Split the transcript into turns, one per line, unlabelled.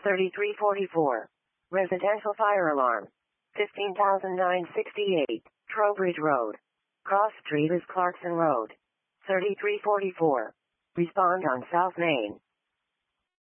3344. Residential fire alarm. 15,968. Trowbridge Road. Cross Street is Clarkson Road. 3344. Respond on South Main.